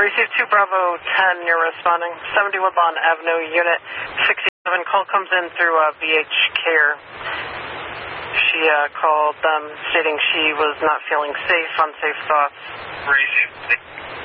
Received 2 Bravo 10, you're responding. 70 Woodlawn Avenue, Unit 67. Call comes in through BH Care. She called them stating she was not feeling safe, unsafe thoughts. Received